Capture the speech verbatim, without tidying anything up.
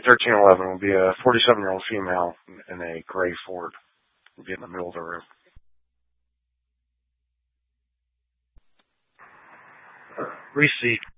thirteen eleven will be a forty-seven-year-old female in a gray Ford. Will be in the middle of the room. Receipt.